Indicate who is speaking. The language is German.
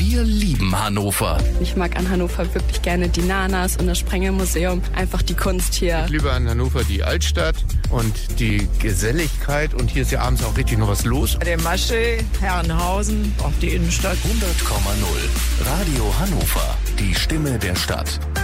Speaker 1: Wir lieben Hannover.
Speaker 2: Ich mag an Hannover wirklich gerne die Nanas und das Sprengelmuseum. Einfach die Kunst hier.
Speaker 3: Ich liebe an Hannover die Altstadt und die Geselligkeit. Und hier ist ja abends auch richtig noch was los.
Speaker 4: Der Masche, Herrenhausen, auch die Innenstadt.
Speaker 1: 100,0 Radio Hannover. Die Stimme der Stadt.